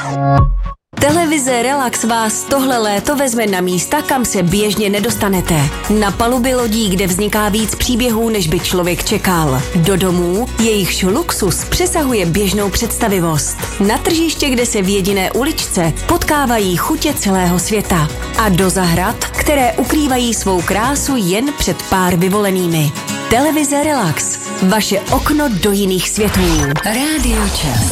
Televize Relax vás tohle léto vezme na místa, kam se běžně nedostanete. Na paluby lodí, kde vzniká víc příběhů, než by člověk čekal. Do domů, jejichž luxus přesahuje běžnou představivost. Na tržiště, kde se v jediné uličce potkávají chutě celého světa. A do zahrad, které ukrývají svou krásu jen před pár vyvolenými. Televize Relax. Vaše okno do jiných světů. Rádio Čas.